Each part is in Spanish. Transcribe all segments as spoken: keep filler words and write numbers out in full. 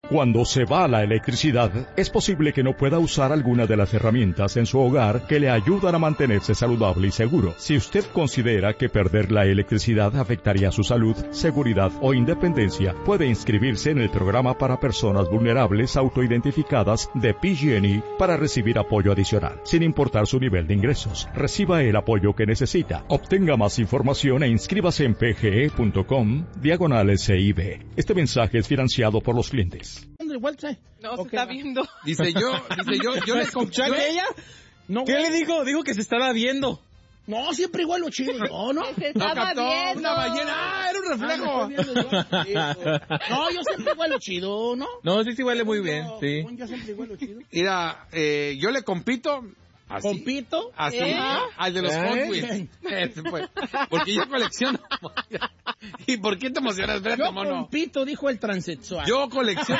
Cuando se va la electricidad, es posible que no pueda usar alguna de las herramientas en su hogar que le ayudan a mantenerse saludable y seguro. Si usted considera que perder la electricidad afectaría su salud, seguridad o independencia, puede inscribirse en el programa para personas vulnerables autoidentificadas de P G and E para recibir apoyo adicional, sin importar su nivel de ingresos. Reciba el apoyo que necesita. Obtenga más información e inscríbase en pge.com diagonal S I B. Este mensaje es financiado por los clientes. No, se está viendo. Dice yo, dice yo, yo le escuché ¿Escucharon ella. ella? No, ¿Qué güey. le dijo? Dijo que se estaba viendo. No, siempre igual lo chido. No, no. Se estaba captó viendo. una ballena. Ah, era un reflejo. Ah, me estoy viendo igual. No, yo siempre igual lo chido, ¿no? No, sí, sí huele muy bien, Yo- sí. Yo siempre igual lo chido. Mira, eh, yo le compito. Así, ¿Compito? Así, ¿Eh? al de los ¿Eh? Hot Wheels. Ese fue. Porque yo colecciono. ¿Y por qué te emocionas? Espérate, Yo mono. compito, dijo el transexual. Yo colecciono.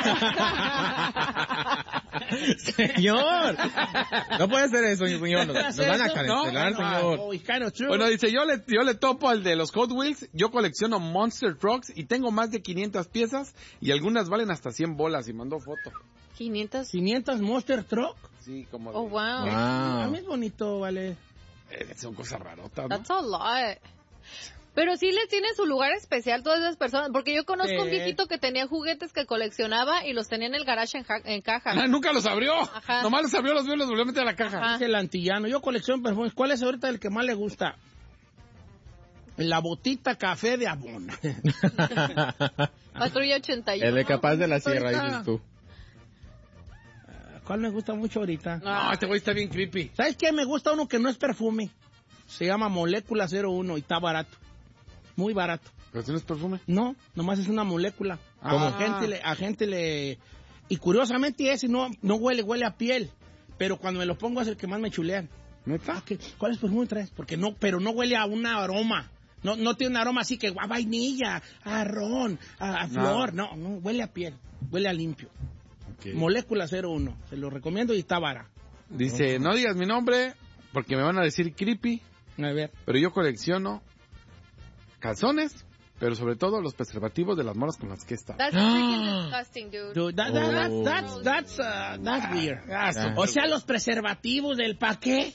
Señor, no puede ser eso, señor. Nos, nos van a ¿Eso? cancelar, No, señor. Oh, it's kind of true. Bueno, dice, yo le, yo le topo al de los Hot Wheels, yo colecciono Monster Trucks y tengo más de quinientas piezas y algunas valen hasta cien bolas y mandó foto. quinientos. quinientos Monster Truck. Sí, como... Oh, de- wow. A mí Wow. es bonito, vale. eh, son cosas rarotas, ¿no? That's a lot. Pero sí les tiene su lugar especial todas esas personas, porque yo conozco Sí. un viejito que tenía juguetes que coleccionaba y los tenía en el garage en, ja- en caja. Ah, nunca los abrió. Ajá. Nomás los abrió, los vio y los volvió a meter a la caja. Ajá. Es el antillano. Yo colecciono perfumes. ¿Cuál es ahorita el que más le gusta? La botita café de Avon. Patrulla ochenta y uno. El de Capaz de la Sierra, Ahorita. dices tú. ¿Cuál me gusta mucho ahorita? No, este güey está bien creepy. ¿Sabes qué? Me gusta uno que no es perfume. Se llama Molécula cero uno y está barato. Muy barato. ¿Pero tienes perfume? No, nomás es una molécula. Ah. A gente le, a gente le... Y curiosamente ese no, no huele, huele a piel. Pero cuando me lo pongo es el que más me chulean. ¿Neta? Ah, ¿qué? ¿Cuál es perfume traes? Porque no, pero no huele a un aroma. No, no tiene un aroma así que a vainilla, a ron, a, a flor. No, no, huele a piel. Huele a limpio. Okay. Molécula cero uno. Se lo recomiendo y está vara. Dice, no digas mi nombre porque me van a decir creepy, A ver. pero yo colecciono calzones, pero sobre todo los preservativos de las morras con las que he estado. That's freaking disgusting, dude. Dude, that- that- Oh. that's, that's, that's, uh, that's weird. Ah, sí. O sea, los preservativos del pa' qué.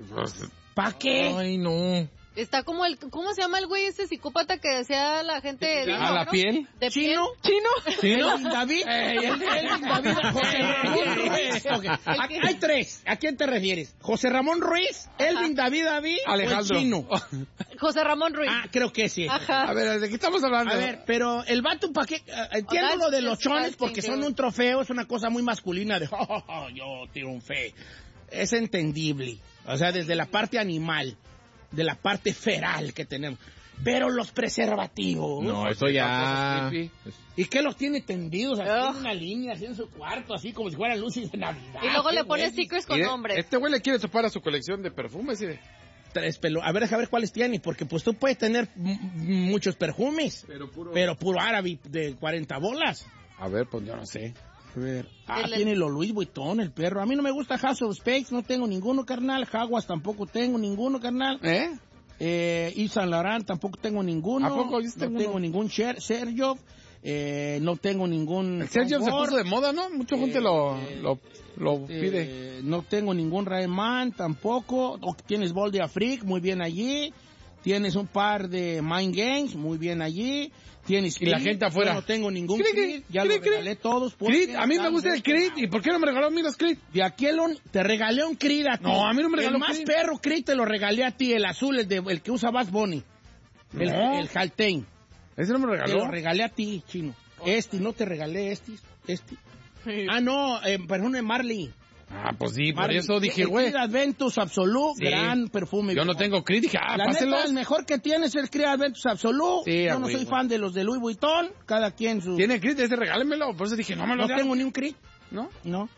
¿Pa' qué? Ay, no. Está como el, ¿cómo se llama el güey ese psicópata que decía la gente? ¿A la ¿no? piel? ¿De ¿Chino? piel? ¿Chino? Elvin David. Elvin David. José Ramón Ruiz. Ok. Aquí hay tres. ¿A quién te refieres? ¿José Ramón Ruiz? ¿Elvin David David? Alejandro. ¿O el Chino? José Ramón Ruiz. Ah, creo que sí. Ajá. A ver, ¿de qué estamos hablando? A ver, pero el vato, ¿para qué? Ah, entiendo Oh, lo de that's los chones disgusting, porque son dude. un trofeo, es una cosa muy masculina de, oh, oh, oh, yo triunfé. Es entendible. O sea, desde la parte animal, de la parte feral que tenemos. Pero los preservativos. No, eso ya... ¿Y qué los tiene tendidos? Así Ugh. en una línea, así en su cuarto, así como si fueran luces de Navidad. Y luego Qué le pone güey. stickers con Mire, nombres. Este güey le quiere topar a su colección de perfumes. ¿Sí? Tres pelo. A ver, deja ver cuáles tiene, porque pues tú puedes tener m- m- muchos perfumes, Pero puro... pero puro árabe de cuarenta bolas. A ver, pues yo no sé. A ver. Ah, El- tiene los Louis Vuitton, el perro. A mí no me gusta House of Spades, no tengo ninguno, carnal. Jaguas tampoco tengo ninguno, carnal. ¿Eh? Eh, Yves Saint Laurent tampoco tengo ninguno. ¿A poco? Yo sí No tengo tengo uno. ningún Ser- Sergio. Eh, no tengo ningún... El Sergio se Tom Ford. puso de moda, ¿no? Mucha gente lo, Eh, lo, lo pide. Eh, no tengo ningún Rayman tampoco. O- tienes Ball de Afrique, muy bien allí. Tienes un par de Mind Games, muy bien allí. Tienes Y la Creed, gente afuera. yo no tengo ningún Creed, Creed, ya Creed, lo regalé Creed. todos. porque Creed, a mí me están gusta el muy Creed. caros. ¿Y por qué no me regaló a mí los Creed? De aquí el un- te regalé un Creed a ti. No, a mí no me regaló El más Creed. perro Creed te lo regalé a ti, el azul, el, de, el que usa Bass Bunny. El, No. el Haltane. Ese no me Te regaló. lo regalé a ti, chino. Este, no te regalé este. Este. Ah, no, eh, perfume Marley. Ah, pues sí, por Marley. eso dije, El güey. Creed Adventus Absolute, Sí. gran perfume. Yo no tengo Creed. Dije, ah, La pásenlo. neta, el mejor que tiene es el Creed Adventus Absolute. Sí, Yo ah, no güey, soy güey. fan de los de Louis Vuitton. Cada quien su... ¿Tiene Creed? Ese regálemelo. Por eso dije, no me lo No dieron. tengo ni un Creed. ¿No? No.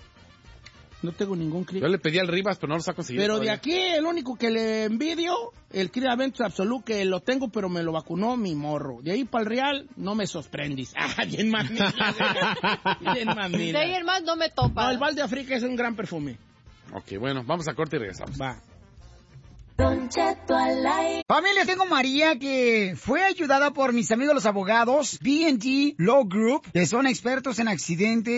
No tengo ningún Creed. Yo le pedí al Rivas, pero no los ha conseguido. Pero de todavía. aquí, el único que le envidio, el Creed Adventus Absolute, que lo tengo, pero me lo vacunó mi morro. De ahí para el Real, no me sorprendis. Ah, bien mamila. Bien mamila. De ahí en más no me topa. No, el Val de África es un gran perfume. Ok, bueno, vamos a corte y regresamos. Va. Familia, tengo María que fue ayudada por mis amigos los abogados B and T Law Group, que son expertos en accidentes